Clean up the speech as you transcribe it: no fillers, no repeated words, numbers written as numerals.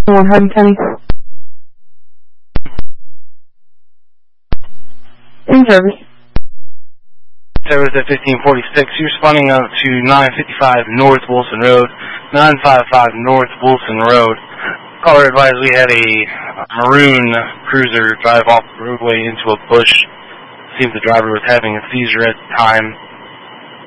Hardin County. In service. Service at 1546. You're responding out to 955 North Wilson Road, 955 North Wilson Road. Caller advised we had a maroon cruiser drive off the roadway into a bush. Seems the driver was having a seizure at the time.